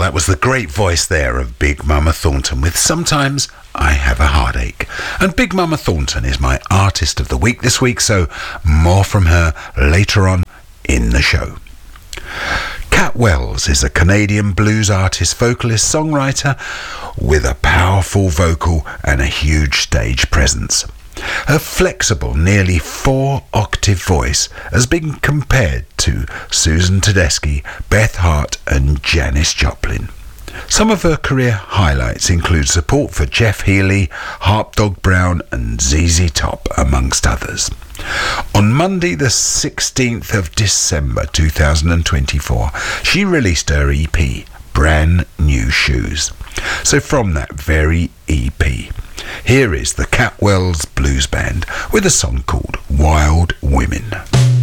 that was the great voice there of Big Mama Thornton with Sometimes I Have a Heartache. And Big Mama Thornton is my artist of the week this week, so more from her later on in the show. Cat Wells is a Canadian blues artist, vocalist, songwriter with a powerful vocal and a huge stage presence. Her flexible, nearly 4-octave voice has been compared to Susan Tedeschi, Beth Hart and Janis Joplin. Some of her career highlights include support for Jeff Healey, Harp Dog Brown and ZZ Top, amongst others. On Monday the 16th of December 2024, she released her EP, Brand New Shoes. So from that very EP, here is the Cat Wells Blues Band with a song called Wild Women.